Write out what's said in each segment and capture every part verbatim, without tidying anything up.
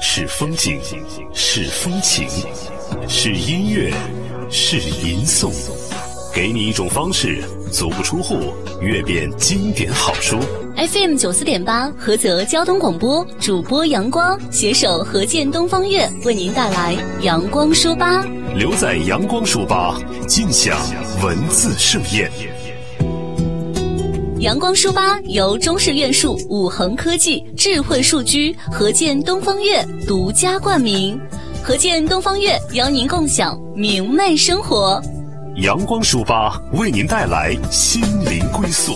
是风景，是风情，是音乐，是吟诵，给你一种方式，足不出户阅遍经典好书。 F M 九四点八菏泽交通广播，主播阳光携手何健东方悦为您带来阳光书吧。 留在阳光书吧，尽享文字盛宴。 阳光书吧由中式院术、五恒科技、智慧数居、何健东方悦独家冠名。何健东方悦邀您共享明媚生活。 阳光书吧为您带来心灵归宿。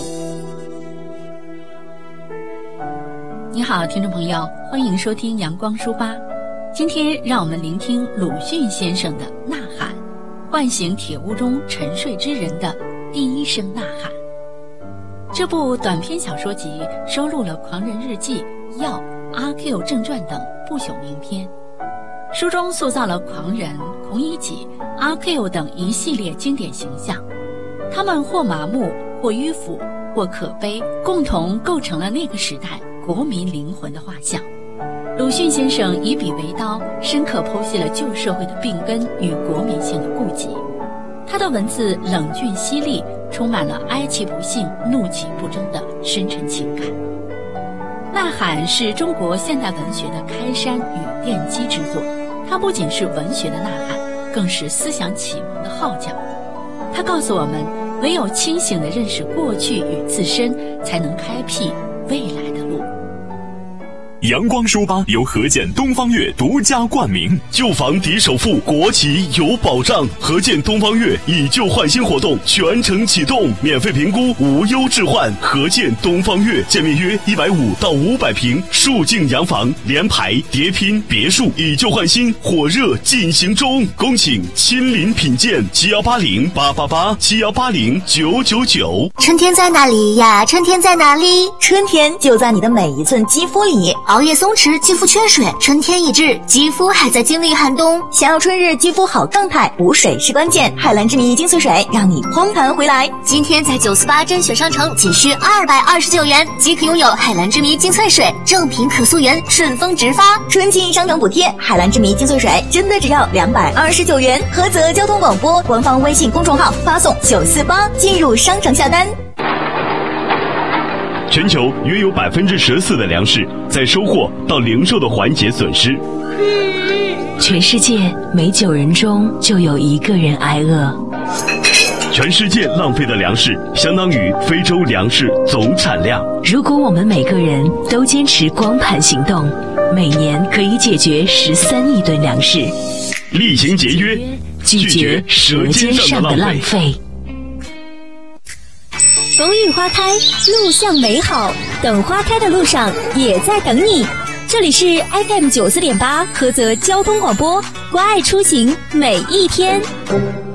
你好，听众朋友，欢迎收听阳光书吧。今天让我们聆听鲁迅先生的《呐喊》，唤醒铁屋中沉睡之人的第一声呐喊。这部短篇小说集收录了《狂人日记》、《药》、《阿 Q 正传》等不朽名篇。书中塑造了狂人、孔乙己、阿 Q 等一系列经典形象，他们或麻木，或迂腐，或可悲，共同构成了那个时代国民灵魂的画像。鲁迅先生以笔为刀，深刻剖析了旧社会的病根与国民性的痼疾。他的文字冷峻犀利，充满了哀其不幸、怒其不争的深沉情感。呐喊是中国现代文学的开山与奠基之作，它不仅是文学的呐喊，更是思想启蒙的号角。它告诉我们，唯有清醒地认识过去与自身，才能开辟未来的路。 阳光书吧由何健东方悦独家冠名，旧房抵首付，国企有保障。何健东方悦以旧换新活动全程启动，免费评估，无忧置换。何健东方悦建面约一百五到五百平，数境洋房，联排、叠拼、别墅，以旧换新，火热进行中。恭请亲临品鉴，七幺八零八八八，七幺八零九九九。 春天在哪里呀？春天在哪里？春天就在你的每一寸肌肤里。熬夜松弛，肌肤缺水，春天已至，肌肤还在经历寒冬。想要春日肌肤好状态，补水是关键。海蓝之谜精粹水让你匡弹回来。今天在九四八甄选商城仅需二百二十九元即可拥有海蓝之谜精粹水，正品可溯源，顺丰直发，春季商城补贴。海蓝之谜精粹水真的只要两百二十九元。菏泽交通广播官方微信公众号发送九四八进入商城下单。 全球约有百分之十四的粮食在收获到零售的环节损失。 全世界每九人中就有一个人挨饿。 全世界浪费的粮食相当于非洲粮食总产量。 如果我们每个人都坚持光盘行动，每年可以解决十三亿吨粮食。 厉行节约， 拒绝舌尖上的浪费。 风韵花开，路向美好，等花开的路上也在等你。这里是 F M 九四点八菏泽交通广播，关爱出行每一天。